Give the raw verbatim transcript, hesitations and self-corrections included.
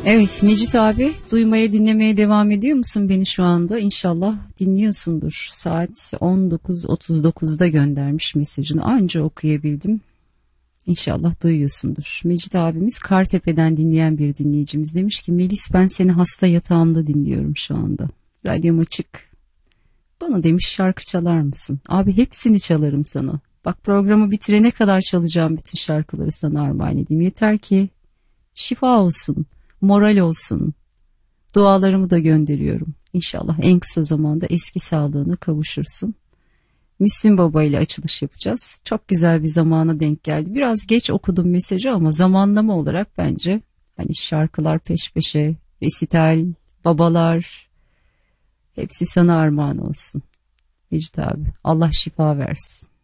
Evet Mecit abi, duymaya dinlemeye devam ediyor musun beni şu anda? İnşallah dinliyorsundur. Saat on dokuz otuz dokuzda göndermiş mesajını, anca okuyabildim. İnşallah duyuyorsundur. Mecit abimiz Kartepe'den dinleyen bir dinleyicimiz, demiş ki Melis, ben seni hasta yatağımda dinliyorum şu anda. Radyom açık. Bana demiş şarkı çalar mısın? Abi hepsini çalarım sana. Bak, programı bitirene kadar çalacağım bütün şarkıları sana armağan edeyim. Yeter ki şifa olsun, moral olsun. Dualarımı da gönderiyorum. İnşallah en kısa zamanda eski sağlığına kavuşursun. Müslüm Baba ile açılış yapacağız. Çok güzel bir zamana denk geldi. Biraz geç okudum mesajı ama zamanlama olarak bence hani şarkılar peş peşe, resital, babalar, hepsi sana armağan olsun. Mecit abi, Allah şifa versin.